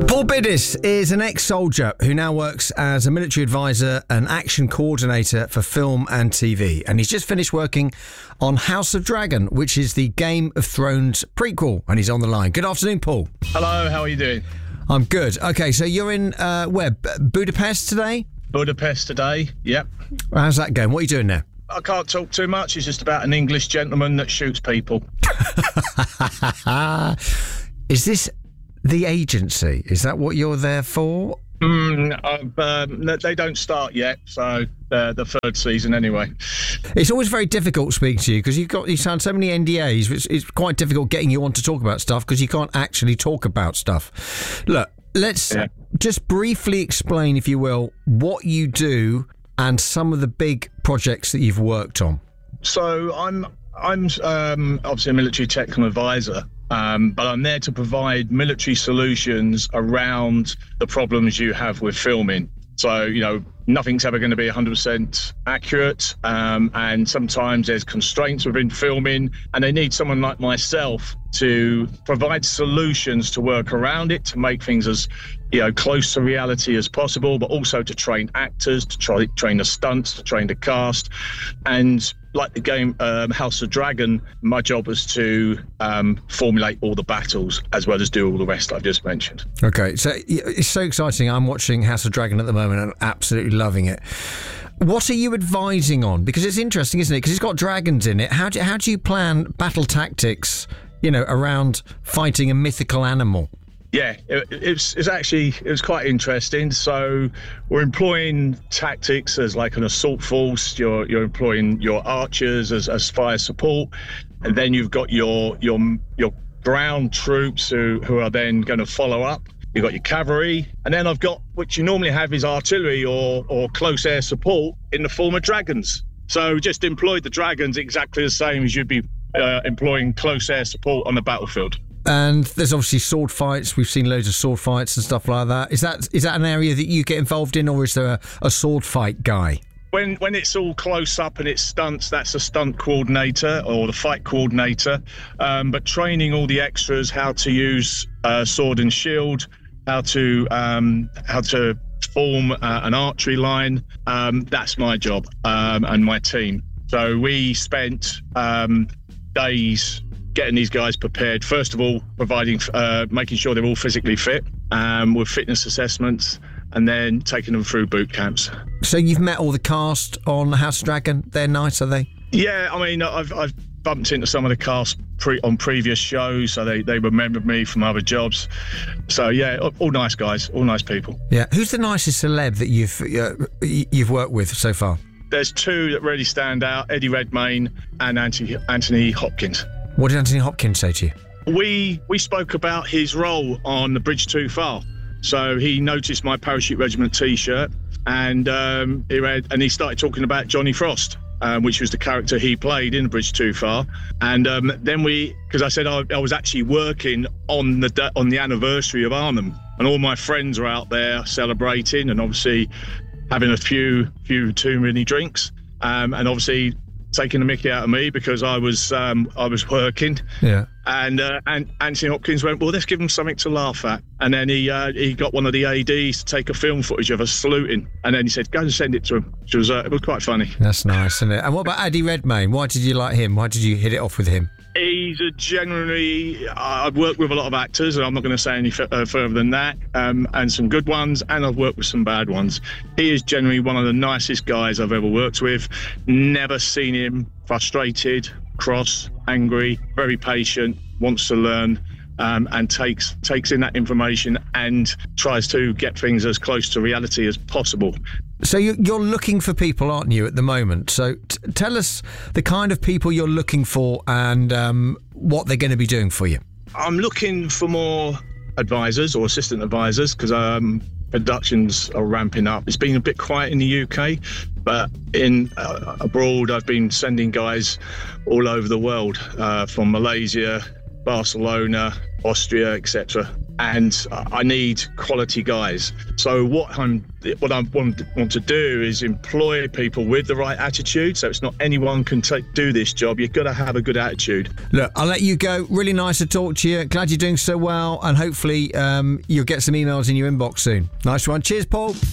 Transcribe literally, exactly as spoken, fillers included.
Paul Biddis is an ex-soldier who now works as a military advisor and action coordinator for film and T V. And he's just finished working on House of Dragon, which is the Game of Thrones prequel. And he's on the line. Good afternoon, Paul. Hello, how are you doing? I'm good. Okay, so you're in, uh, where, Budapest today? Budapest today, yep. How's that going? What are you doing there? I can't talk too much. It's just about an English gentleman that shoots people. Is this the agency? Is that what you're there for? Mm, um, they don't start yet, so uh, the third season anyway. It's always very difficult speaking to you because you've got you signed so many N D As. Which it's quite difficult getting you on to talk about stuff because you can't actually talk about stuff. Look, let's yeah. just briefly explain, if you will, what you do and some of the big projects that you've worked on. So I'm I'm um, obviously a military technical advisor. Um, but I'm there to provide military solutions around the problems you have with filming. So, you know, nothing's ever going to be one hundred percent accurate. Um, and sometimes there's constraints within filming, and they need someone like myself to provide solutions to work around it, to make things as, you know, close to reality as possible, but also to train actors, to try, train the stunts, to train the cast. And like the game um, House of Dragon, my job was to um, formulate all the battles as well as do all the rest I've just mentioned. Okay, so it's so exciting. I'm watching House of Dragon at the moment and I'm absolutely loving it. What are you advising on? Because it's interesting, isn't it? Because it's got dragons in it. How do, how do you plan battle tactics, you know, around fighting a mythical animal? Yeah, it, it's it's actually it was quite interesting. So we're employing tactics as like an assault force. You're you're employing your archers as, as fire support, and then you've got your your your ground troops who who are then going to follow up. You've got your cavalry, and then I've got what you normally have is artillery or or close air support in the form of dragons. So just employed the dragons exactly the same as you'd be uh, employing close air support on the battlefield. And there's obviously sword fights. We've seen loads of sword fights and stuff like that. Is that is that an area that you get involved in, or is there a, a sword fight guy? When when it's all close up and it's stunts, that's a stunt coordinator or the fight coordinator. Um, but training all the extras how to use uh, sword and shield, how to um, how to form uh, an archery line, um, that's my job um, and my team. So we spent um, days getting these guys prepared. First of all, providing, uh, making sure they're all physically fit um, with fitness assessments, and then taking them through boot camps. So you've met all the cast on House of Dragon. They're nice, are they? Yeah, I mean, I've I've bumped into some of the cast pre- on previous shows, so they, they remembered me from other jobs. So yeah, all nice guys, all nice people. Yeah. Who's the nicest celeb that you've uh, you've worked with so far? There's two that really stand out: Eddie Redmayne and Anthony Anthony Hopkins. What did Anthony Hopkins say to you? We we spoke about his role on The Bridge Too Far. So he noticed my Parachute Regiment T-shirt, and um, he read, and he started talking about Johnny Frost, um, which was the character he played in The Bridge Too Far. And um, then we, because I said I, I was actually working on the on the anniversary of Arnhem, and all my friends were out there celebrating, and obviously having a few few too many drinks, um, and obviously taking the mickey out of me because I was um, I was working. Yeah. And uh, and Anthony Hopkins went, well, let's give him something to laugh at. And then he uh, he got one of the A Ds to take a film footage of us saluting. And then he said, go and send it to him. Which was uh, it was quite funny. That's nice, isn't it? And what about Eddie Redmayne? Why did you like him? Why did you hit it off with him? He's a generally, I've worked with a lot of actors, and I'm not going to say any f- uh, further than that, um, and some good ones, and I've worked with some bad ones. He is generally one of the nicest guys I've ever worked with. Never seen him frustrated, cross, angry, very patient, wants to learn, um, and takes takes in that information and tries to get things as close to reality as possible. So you're looking for people, aren't you, at the moment? So t- tell us the kind of people you're looking for and um, what they're going to be doing for you. I'm looking for more advisors or assistant advisors because um, productions are ramping up. It's been a bit quiet in the U K, but in uh, abroad, I've been sending guys all over the world, uh, from Malaysia, Barcelona, Austria, et cetera. And I need quality guys. So what I'm, what I want, want to do is employ people with the right attitude. So it's not anyone can take, do this job. You've got to have a good attitude. Look, I'll let you go. Really nice to talk to you. Glad you're doing so well, and hopefully um, you'll get some emails in your inbox soon. Nice one. Cheers, Paul.